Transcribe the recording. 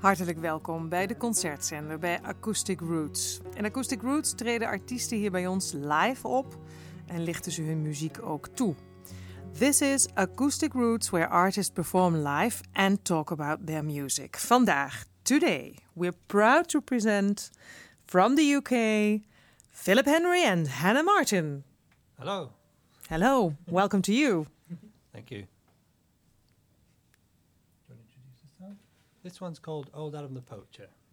Hartelijk welkom bij de concertzender bij Acoustic Roots. In Acoustic Roots treden artiesten hier bij ons live op en lichten ze hun muziek ook toe. This is Acoustic Roots, where artists perform live and talk about their music. Vandaag, today, we're proud to present from the UK, Philip Henry and Hannah Martin. Hello. Hello, welcome to you. Thank you. Do you want to introduce this song? This one's called Old Adam the Poacher.